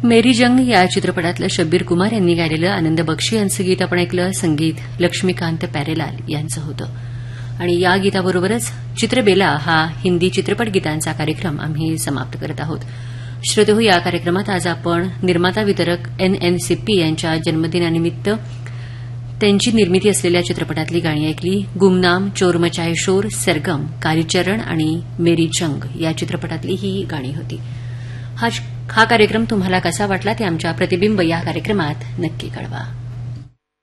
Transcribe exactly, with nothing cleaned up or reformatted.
मेरी जंग या चित्रपटातलं शब्बीर कुमार यांनी गायलेलं आनंद बक्षी यांचं गीत आपण ऐकलं. संगीत लक्ष्मीकांत प्यारेलाल यांचं होतं. आणि या गीताबरोबरच चित्रबेला हा हिंदी चित्रपट गीतांचा कार्यक्रम आम्ही समाप्त करत आहोत. श्रोतेहो, या कार्यक्रमात आज आपण निर्माता वितरक एन एन सिप्पी यांच्या जन्मदिनानिमित्त त्यांची निर्मिती असलेल्या चित्रपटातली गाणी ऐकली. गुमनाम, चोर मचाए शोर, सरगम, कालीचरण आणि मेरी जंग या चित्रपटातली ही गाणी होती. हा कार्यक्रम तुम्हाला कसा वाटला ते आमच्या प्रतिबिंब या कार्यक्रमात नक्की कळवा.